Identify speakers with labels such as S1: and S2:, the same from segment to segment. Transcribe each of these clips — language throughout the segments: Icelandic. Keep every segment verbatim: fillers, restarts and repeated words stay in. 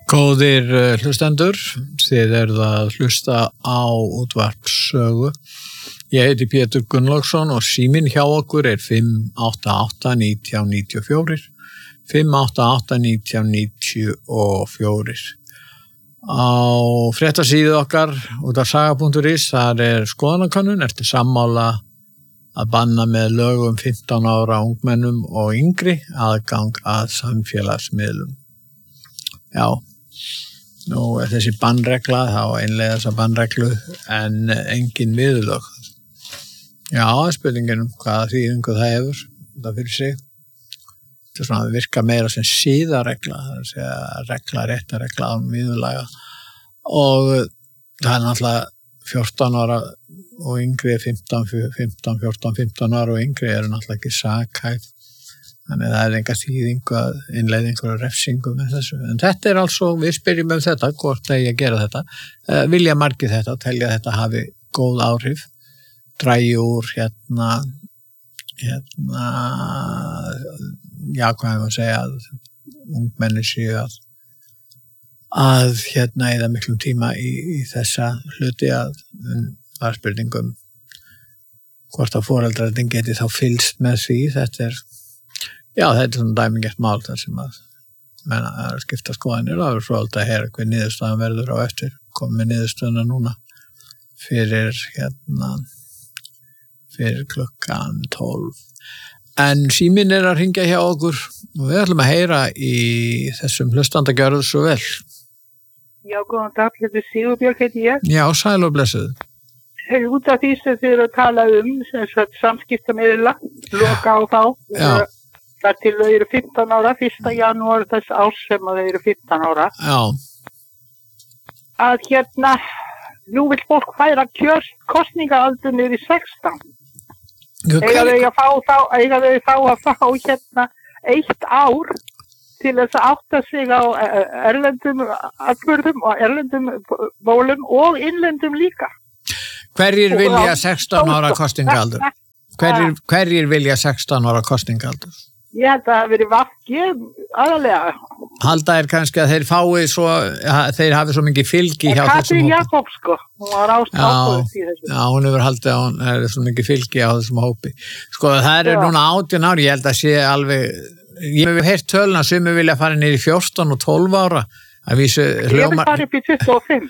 S1: Góðir hlustendur, þið eruð að hlusta á útvarpssögu. Ég heiti Pétur Gunnlaugsson og síminn hjá okkur er fimm átta átta nítján níutíu og fjögur, fimm átta átta nítján níutíu og fjögur. Á fréttasíðu okkar út af saga punktur is, þar er skoðanakönnun, ertu sammála að banna með lögum fimmtán ára ungmennum og yngri aðgang að samfélagsmiðlum. Já, nú er þessi bannregla, þá einlega þessa bannreglu en engin viðurlög. Já, spurningin um hvaða þýðingu það hefur, það fyrir sig. Þetta er svona að virka meira sem síðaregla, það er að segja regla, réttaregla án viðurlaga. Og það er náttúrulega fjórtán ára og yngri, fimmtán, fimmtán, fjórtán, fimmtán ára og yngri eru náttúrulega ekki sakhæf. Þannig að það er enga þýðingu að innleiða einhverja refsingu með þessu. En þetta er altså, við spyrjum um þetta, hvort eigi að gera þetta. Uh, vilja margir þetta, telja þetta hafi góð áhrif, drægi úr hérna, hérna, já, hvað hefum að segja, að ungmenni séu að, að hérna eða miklum tíma í, í þessa hluti að það er spurningum hvort að foreldrarnir geti þá fylgst með því, þetta er Já, þetta er svona dæmingert mál þar sem að menna að skipta skoðanir og það er svolítið að heyra hver niðurstaðan verður á eftir. Komum með niðurstöðuna núna fyrir hérna fyrir klukkan tólf. En síminn er að hringja hjá okkur og við ætlum að heyra í þessum hlustanda gjörðu svo vel.
S2: Já, góðan dag, þetta er Sigurbjörg heiti ég.
S1: Já, sæl og blessuð.
S2: Hey, út af því sem þið eru að tala um sem sagt samskiptamiðla, loka á þá.
S1: Já.
S2: Þar til þau eru fimmtán ára, fyrsta janúar þess árs sem að þau eru fimmtán ára.
S1: Já.
S2: Að hérna, nú vil fólk færa kjör kosningaaldur niður í sextán.
S1: Já,
S2: eiga þau að fá þá, eiga þau þá að fá hérna eitt ár til þess að átta sig á erlendum atburðum og erlendum bólum og innlendum líka.
S1: Hverjir vilja sextán ára kosningaaldur? Hverjir, hverjir vilja sextán ára kosningaaldur?
S2: Ég held að það hafi verið vakkið aðalega.
S1: Halda er kannski að þeir fái svo, þeir hafi svo mikið fylgi hjá þessum
S2: Katrín Jakobs, sko, hún var ástæðið í þessu.
S1: Já, hún hefur haldið að hún er svo mikið fylgi á þessum hópi. Sko, það er núna átján ári, ég held að sé alveg, ég hef heyrt töluna sem við vilja fara niður í fjórtán og tólf ára. Að vísu hljómar...
S2: Ég vil fara upp í tuttugu og fimm.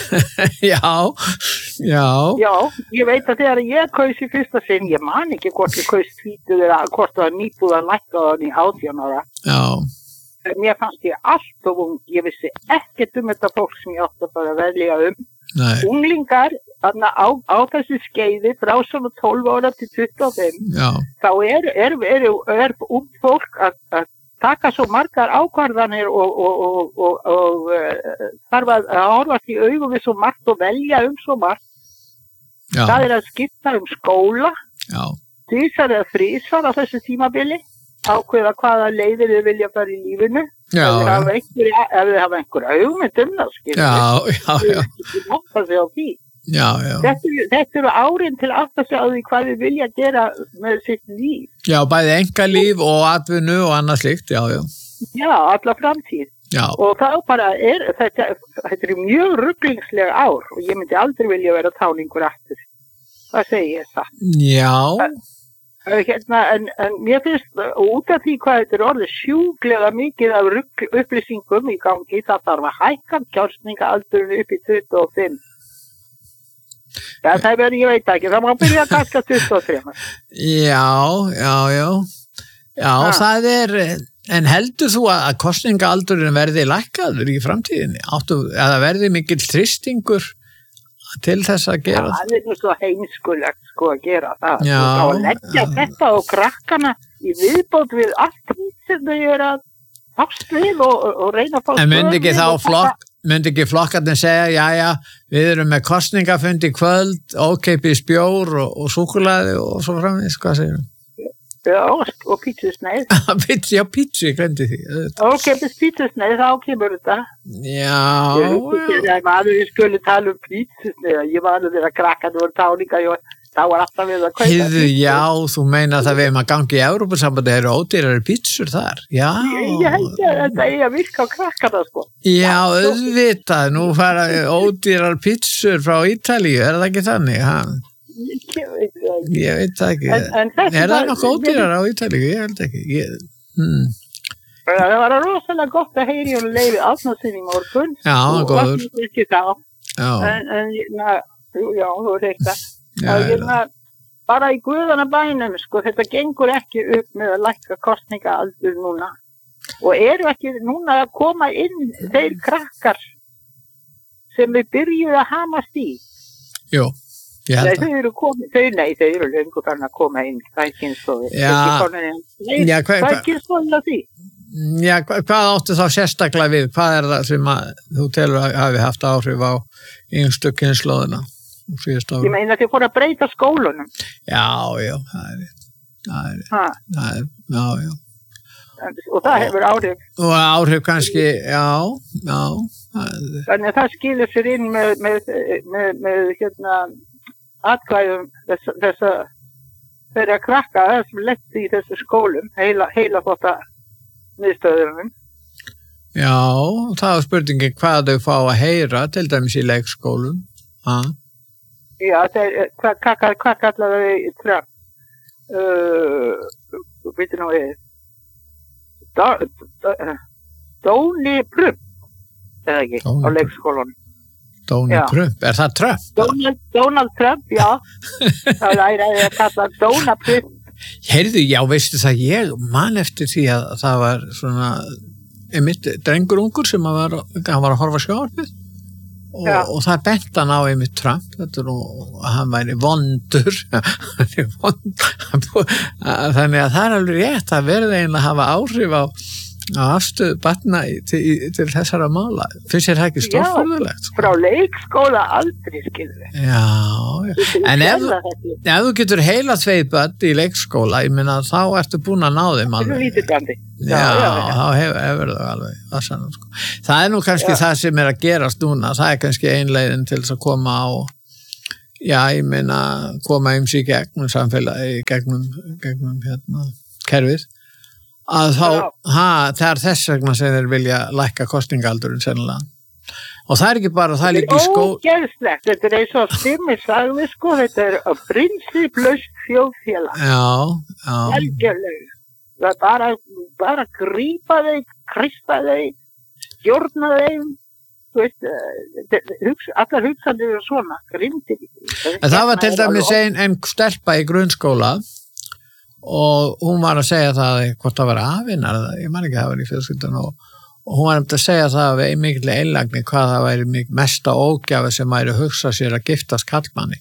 S1: Já, já.
S2: Já, ég veit að þegar ég kaus í fyrsta sinn, ég man ekki hvort ég kaus tvítuð eða hvort það var nýbúð að lækka á hann í átján ára.
S1: Já.
S2: Mér fannst ég allt og ung, ég vissi ekkert um þetta fólk sem ég átti að bara velja um.
S1: Nei.
S2: Unglingar, þarna á, á þessu skeiði frá svona tólf ára til tuttugu og fimm,
S1: já. Þá
S2: er, er, er, er, er ung fólk að, að taka svo margar ákvarðanir og, og, og, og, og uh, þarf að horfast í augu við svo margt og velja um svo margt. Já. Það er að skipta um skóla, tvisar eða þrisvar á þessu tímabili, ákveða hvaða leiðir þið vilja fara í lífinu, já, ef þið hafa einhver, ef þið hafa einhver hugmynd um það, skilur.
S1: Já, já, já.
S2: Þið máta sig á því.
S1: Já, já.
S2: Þetta, þetta eru árin til að átta sig á því hvað við vilja gera með sitt líf.
S1: Já, bæði engalíf og atvinnu og annað slíkt, já, já.
S2: Já, alla framtíð. Já. Og það bara er, þetta, þetta er mjög ruglingslega ár og ég myndi aldrei vilja vera táningur aftur. Það segi ég það.
S1: Já.
S2: En, hérna, en, en mér finnst út af því hvað þetta er orðið sjúklega mikið af rugl, upplýsingum í gangi, það þarf að hækka kjörningaaldur upp í tuttugu og fimm. Já, það er, ég veit ekki, það má byrja að taka tuttugu og þrjú.
S1: Já, já, já. Já, ha. Það er, en heldur þú að kosningaaldurinn verði lækkaður í framtíðinni? Áttu, að það verði mikill þrýstingur til þess að gera það?
S2: Já, það er nú svo heimskulegt sko að gera það.
S1: Já.
S2: Þá að leggja þetta og krakkana í viðbót við allt því sem þau eru að fást við og, og reyna að fá...
S1: En myndi ekki þá flokk, myndi ekki flokkarnir segja, já, já, við erum með kosningafund í kvöld, ókeipis bjór og, og súkkulaði og svo framvegis, hvað segir þú?
S2: Já, og pítsusneið.
S1: Já, pítsu, ég glemdi því.
S2: Ókeipis pítsusneið, þá kemur þetta.
S1: Já.
S2: Ég maður skulle tala um pítsusneið, ég var að þeirra krakkan voru táninga, það var alltaf við að kaupa.
S1: Heyrðu, já, þú meina það við erum að gangi í Evrópusambandi, eru ódýrari pítsur þar? Já.
S2: Ég held að þetta er að virka á krakkana, sko.
S1: Já, auðvitað, nú fara ódýrar pítsur frá Ítalíu, er það ekki þannig? Ha?
S2: Ég veit það ekki.
S1: Ég veit það ekki.
S2: En, en þetta
S1: er það nokkuð ódýrar á Ítalíu? Ég held ekki. Ég, hmm.
S2: Það var rosalega gott að heyri og leiði Árnason í morgun.
S1: Já, góður.
S2: Og ekki þá.
S1: Já.
S2: En, en na, já, þú veist það. Og ég na, bara í guðana bænum, sko, þetta gengur ekki upp með að lækka kostningaaldur núna. Og eru ekki núna að koma inn þeir krakkar sem við byrjuðu að hamast í?
S1: Jú. Ég held
S2: þau eru komið, þau, nei, þau eru löngu þannig að koma inn, hvað er kynslóði?
S1: Já, já,
S2: hvað er kynslóðið að því?
S1: Já, hva, hvað áttu þá sérstaklega við? Hvað er það sem að, þú telur að hafi haft áhrif á yngstu kynslóðina?
S2: Ég meina þau fóru að breyta skólunum.
S1: Já, já, það er það er, það er, já, já.
S2: Og það hefur áhrif.
S1: Og áhrif kannski, já, já.
S2: Þannig að það skilur sér inn með, með, með, með hérna, atkvæðum þess, þess að þeirra krakka sem letti í þessu skólum, heila, heila þótta miðstöðunum.
S1: Já, það er spurningin hvað þau fá að heyra, til dæmis í leikskólum. Ha?
S2: Já, þeir, hvað, hvað, hvað kallar þau Trump? Uh, veitir nú við, Dóni Prump, eða ekki, Dóni á leikskólanum.
S1: Dóni Prump, er það Trump?
S2: Donald, Donald Trump, já. Það læraði að kalla Dóna Prump.
S1: Heyrðu, já, veistu það, ég man eftir því að það var svona, einmitt drengur ungur sem að var, hann var að horfa sjónvarpið og, og það bent hann á einmitt Trump, þetta er nú, hann væri vondur, hann er vond, þannig að það er alveg rétt að verða einlega að hafa áhrif á afstöðu barna til, til þessara mála. Finnst þér það ekki stórfurðulegt?
S2: Já, frá leikskóla aldrei, skilur við.
S1: Já, já. En ef, ef þú getur heila tveið börn í leikskóla, ég meina þá ertu búin að ná þeim alveg.
S2: Það er lítið gandi.
S1: Já, já, já, þá hefur, hefur það alveg. Það, sann, sko. Það er nú kannski já. Það sem er að gerast núna. Það er kannski einleiðin til þess að koma á, já, ég meina, koma eins í gegnum samfélagi, gegnum, gegnum hérna, kerfið. Að þá, ha, það er þess vegna sem þeir vilja lækka kosningaldurinn sennilega. Og það er ekki bara, það er líka í skó...
S2: Þetta er ógeðslegt, þetta er eins og Stimmi sagði, sko, þetta er að prinsiplaust þjóðfélag.
S1: Já, já.
S2: Algjörlega. Það er bara, bara grípa þeim, krispa þeim, stjórna þeim, þú veist, hugsa, allar hugsanir eru svona, grimtir.
S1: En það var til dæmis ein, ein stelpa í grunnskóla og hún var að segja það hvort það var afinnar, ég man ekki að það var í fjölskyldan og, og hún var að segja það við mikil einlagni hvað það væri mesta ógjafi sem væri að hugsa sér að giftast kallmanni.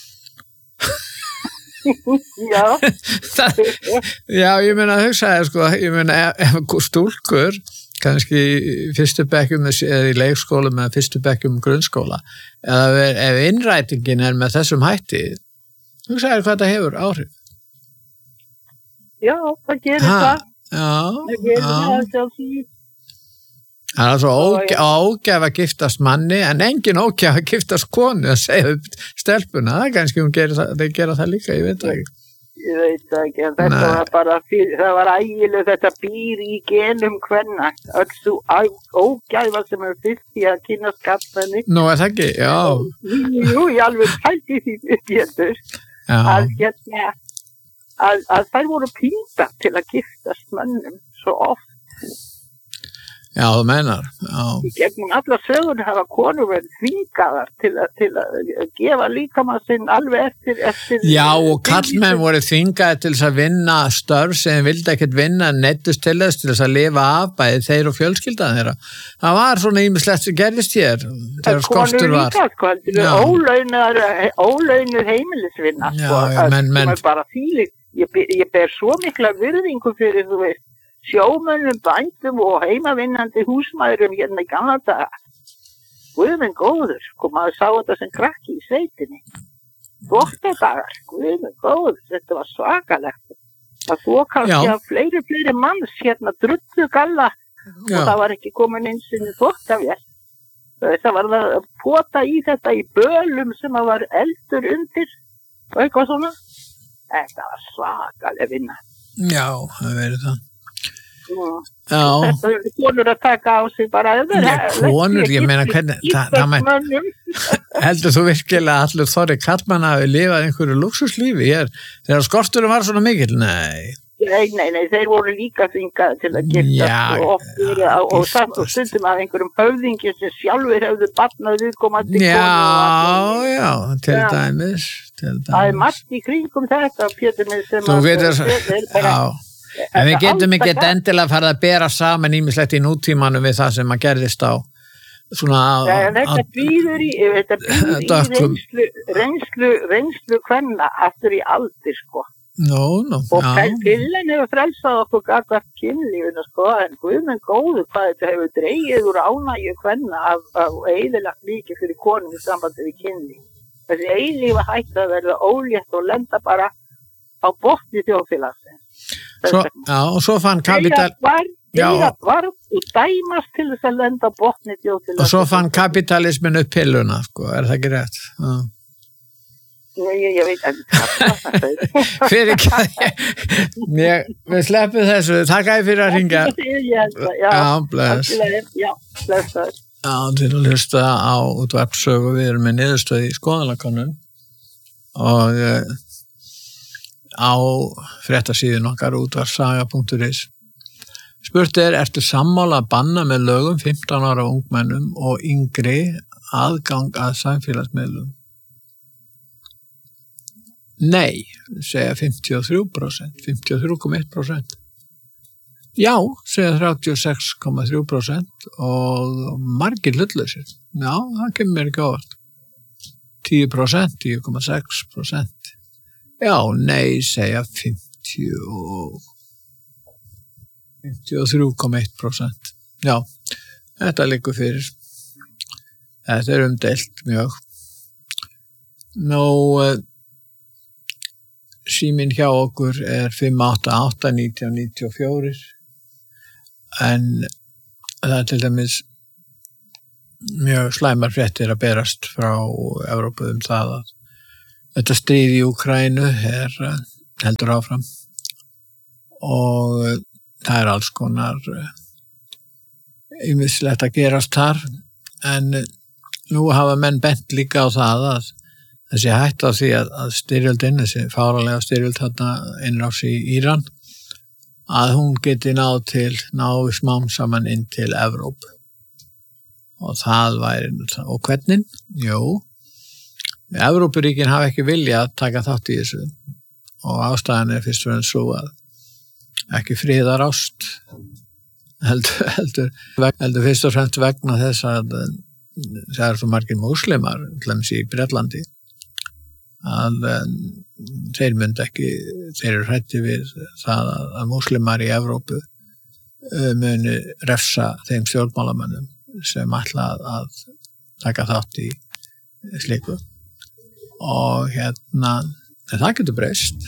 S2: Já.
S1: það, já, ég meina að hugsa það sko, ég meina ef, ef stúlkur kannski í fyrstu bekkjum eða í leikskólum eða fyrstu bekkjum grunnskóla eða ef innrætingin er með þessum hætti hugsa það hvað það hefur áhrif.
S2: Já, það gerir ha, það.
S1: Já,
S2: það gerir
S1: já.
S2: Það sjálfsvíð.
S1: Það er svo ógæf að giftast manni, en engin ógæf að giftast konu að segja upp stelpuna. Það er kannski hún gerir það, þeir gera það líka, ég veit það ekki.
S2: Ég veit það ekki, en þetta Nei. var bara, fyrir, það var ægileg, þetta býr í genum hvenna. Öll svo ógæfa sem er fyrst í að kynna skapmenni.
S1: Nú er það ekki, já.
S2: Jú, ég alveg pælti því uppgjendur. Að hérna, Að, að þær voru pínta til að giftast mönnum svo oft.
S1: Já, þú meinar. Já.
S2: Í gegnum alla sögur hafa konur verið þvingaðar til, til að gefa líkamann sinn alveg eftir... eftir
S1: Já, og kallmenn voru þvingaðir til þess að vinna störf sem vildi ekkert vinna en neittust til þess til þess að lifa af bæði þeir og fjölskyldan þeirra. Það var svona ýmislegt sem gerðist hér þegar skortur var.
S2: Konur líka, sko, þetta er ólaunuð heimilisvinna, sko,
S1: já, já, menn, menn,
S2: sem er bara þýlik. Ég, ég ber svo mikla virðingu fyrir, þú veist, sjómönnum, bændum og heimavinnandi húsmæðurum hérna í gamla daga. Guðminn góður, sko, maður sá þetta sem krakki í sveitinni. Dóttadagar, guðminn góður, þetta var svakalegt. Það þó kannski að fleiri, fleiri manns hérna drullu galla og það var ekki komin eins inn í þvottavél. Það var að pota í þetta í bölum sem að var eldur undir. og eitthvað svona. Þetta var svakalega vinna.
S1: Já, það verið það.
S2: Já. Þetta eru konur að taka á sig bara.
S1: Já, konur, ég meina hvernig, það, það mæ, heldur þú virkilega allir þorri kallmann hafi lifað einhverju lúksuslífi hér, þegar skorturum var svona mikill? Nei.
S2: Nei, nei, nei, þeir voru líka þingað til að giftast og, og, og, og stundum af einhverjum höfðingi sem sjálfur hefðu batnað viðkomandi konu.
S1: Já, já, til ja. dæmis, til dæmis.
S2: Það er margt í kringum þetta, Pétur minn, sem
S1: þú
S2: að...
S1: Veitir, já, en við getum ekki endilega farið að bera saman ýmislegt í nútímanum við það sem að gerðist á svona...
S2: Ja, þetta býður í, þetta býður í reynslu, reynslu, reynslu kvenna aftur í aldir, sko.
S1: No, no,
S2: og pillen hefur frelsað okkur gagnvart kynlífinu, sko, en Guð minn góður hvað þetta hefur dregið úr ánægju kvenna af, af eyðilagt líki fyrir konum í sambandi við kynlíf. Þessi eilífa hætta að verða ólétt og lenda bara á botni þjóðfélagsins.
S1: Svo, já, og svo fann kapital...
S2: Þeirra varð og dæmast til þess að lenda á botni þjóðfélagsins. Og
S1: svo fann kapitalismin upp pilluna, sko, er það ekki rétt? Já.
S2: Ég, ég, ég veit ekki hvað það er.
S1: Fyrir ekki að ég, við sleppum þessu, takk að ég fyrir að ringja.
S2: Já, bless. Já, bless það.
S1: Já, til að hlusta á útvarpssögu, við erum með niðurstöð í skoðanakönnun og uh, á fréttasíðun okkar útvarpssaga punktur is. Spurt er, ertu sammála að banna með lögum fimmtán ára ungmennum og yngri aðgang að samfélagsmiðlum? Nei, segja fimmtíu og þrjú prósent, fimmtíu og þrjú komma eitt prósent. Já, segja þrjátíu og sex komma þrjú prósent og margir hlutlausir. Já, það kemur mér ekki óvart. tíu prósent, tíu komma sex prósent. Já, nei, segja fimmtíu og þrjú komma eitt prósent. Já, þetta liggur fyrir. Þetta er umdeilt mjög. Nú... Síminn hjá okkur er fimm átta átta nítján níutíu og fjögur en það er til dæmis mjög slæmar fréttir að berast frá Evrópu um það að þetta stríð í Úkraínu er heldur áfram og það er alls konar ýmislegt að gerast þar en nú hafa menn bent líka á það að þessi hætt á því að, að styrjöldin, þessi fáralega styrjöld þarna innrás í Íran, að hún geti náð til, náðu smám saman inn til Evrópu. Og það væri, og hvernig? Jú, Evrópuríkin hafa ekki vilja að taka þátt í þessu og ástæðan er fyrst og fremst svo að ekki friðar ást, heldur, heldur, heldur fyrst og fremst vegna þess að það er svo margir múslimar, til dæmis í Bretlandi, að þeir myndi ekki, þeir eru hræddir við það að, að múslimar í Evrópu muni refsa þeim stjórnmálamönnum sem ætla að, að taka þátt í slíku og hérna það getur breyst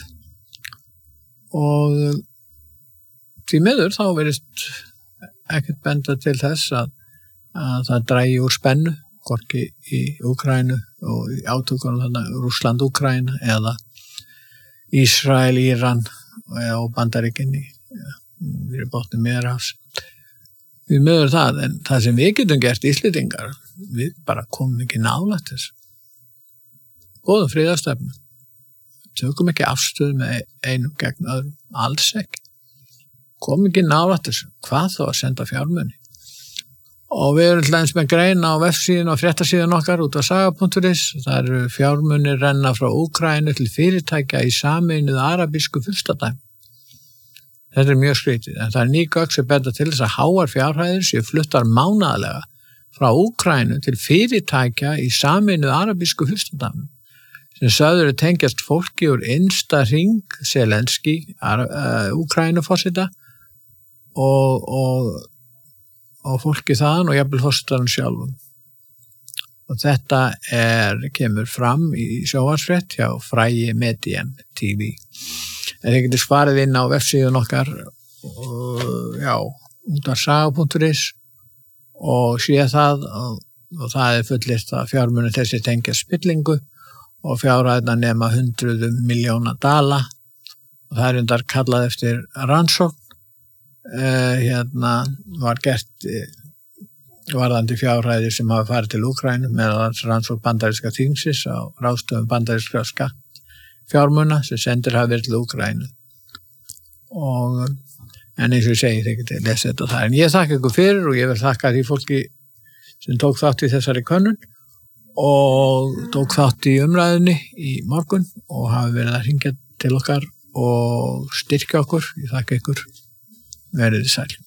S1: og því miður þá verist ekkert benda til þess að, að það drægi úr spennu hvorki í Úkraínu og í átökunum þarna Rússland, Úkraína eða Ísrael, Íran og Bandaríkin í við botni Miðjarðarhafs. Við mögur það, en það sem við getum gert Íslendingar, við bara komum ekki nálægt þess. Góðum friðarstefnu. Tökum ekki afstöðu með einum gegn öðrum, alls ekki. Komum ekki nálægt þess. Hvað þá að senda fjármuni? Og við erum til dæmis með greina á vefsíðun og fréttasíðun okkar út af saga punktur is. Það eru fjármunir renna frá Úkraínu til fyrirtækja í Sameinuðu arabísku furstadæmi. Þetta er mjög skrítið, en það er ný gögn sem benda til þess að háar fjárhæðir séu fluttar mánaðarlega frá Úkraínu til fyrirtækja í Sameinuðu arabísku furstadæmi sem sögður er tengjast fólki úr innsta hring Zelenski, uh, Úkraínuforseta og, og og fólki þaðan og jafnvel forsetanum sjálfum. Og þetta er, kemur fram í sjónvarpsfrétt hjá Fræi Median T V. En þið getur svarið inn á vefsíðun okkar og, já, út af saga punktur is og sé það og, og það er fullirt að fjármunir þessi tengja spillingu og fjárhæðna nema hundruðum miljóna dala og það er undar kallað eftir rannsókn uh, hérna var gert uh, varðandi fjárhæðir sem hafa farið til Úkraínu meðal rannsókn bandaríska þingsins á ráðstöfum bandaríska skattfjármuna sem sendir hafa verið til Úkraínu og en eins og ég segi þeir geti lesa þetta þar en ég þakka ykkur fyrir og ég vil þakka því fólki sem tók þátt í þessari könnun og tók þátt í umræðunni í morgun og hafi verið að hringja til okkar og styrkja okkur. Ég þakka ykkur. Verið þið sæl.